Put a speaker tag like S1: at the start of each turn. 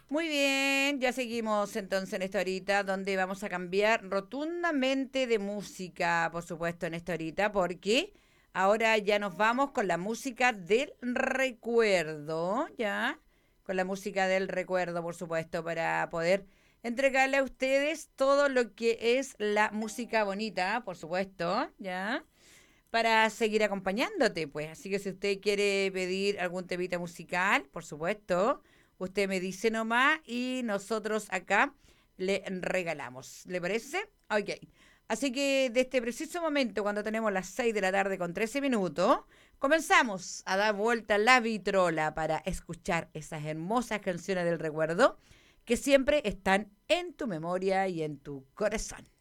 S1: Muy bien, ya seguimos entonces en esta horita donde vamos a cambiar rotundamente de música, por supuesto, en esta horita, porque ahora ya nos vamos con la música del recuerdo, ¿ya? Con la música del recuerdo, por supuesto, para poder entregarle a ustedes todo lo que es la música bonita, por supuesto, ¿ya? Para seguir acompañándote, pues. Así que si usted quiere pedir algún temita musical, por supuesto, usted me dice nomás y nosotros acá le regalamos. ¿Le parece? Ok. Así que de este preciso momento, cuando tenemos las 6 de la tarde con 13 minutos, comenzamos a dar vuelta la vitrola para escuchar esas hermosas canciones del recuerdo que siempre están en tu memoria y en tu corazón.